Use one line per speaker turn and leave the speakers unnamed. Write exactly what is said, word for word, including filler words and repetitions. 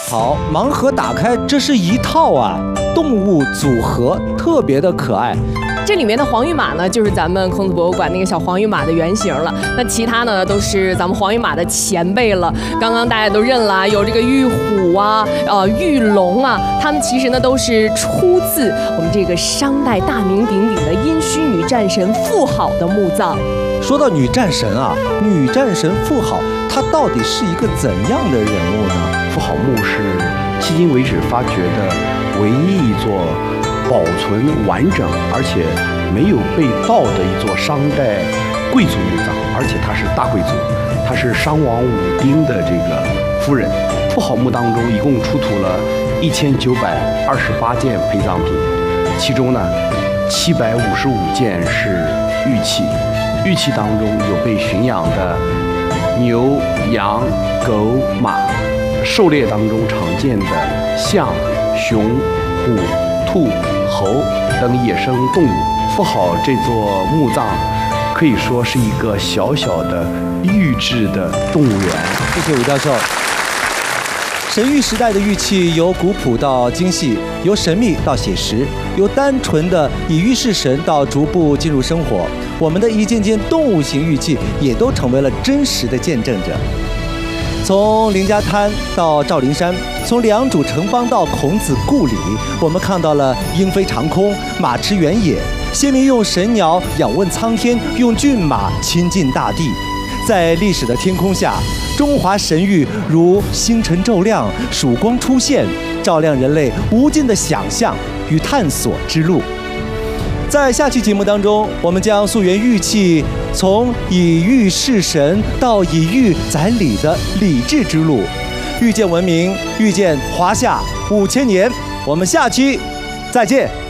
好，盲盒打开，这是一套啊，动物组合，特别的可爱。
这里面的黄玉马呢，就是咱们孔子博物馆那个小黄玉马的原型了。那其他呢，都是咱们黄玉马的前辈了。刚刚大家都认了，有这个玉虎啊，呃，玉龙啊，他们其实呢都是出自我们这个商代大名鼎鼎的殷墟女战神妇好的墓葬。
说到女战神啊，女战神妇好，她到底是一个怎样的人物呢？
妇好墓是迄今为止发掘的唯一一座保存完整而且没有被盗的一座商代贵族墓葬，而且她是大贵族，她是商王武丁的这个夫人。妇好墓当中一共出土了一千九百二十八件陪葬品，其中呢七百五十五件是玉器，玉器当中有被驯养的牛、羊、狗、马，狩猎当中常见的象、熊、虎、兔、猴等野生动物。妇好这座墓葬可以说是一个小小的玉制的动物园。
谢谢吴教授。神域时代的玉器由古朴到精细，由神秘到写实，由单纯的以玉侍神到逐步进入生活。我们的一件件动物型玉器也都成为了真实的见证者。从凌家滩到赵灵山，从良渚城邦到孔子故里，我们看到了鹰飞长空，马驰原野，先民用神鸟仰问苍天，用骏马亲近大地。在历史的天空下，中华神域如星辰骤亮，曙光出现，照亮人类无尽的想象与探索之路。在下期节目当中，我们将溯源玉器从以玉侍神到以玉载礼的礼制之路，遇见文明，遇见华夏五千年。我们下期再见。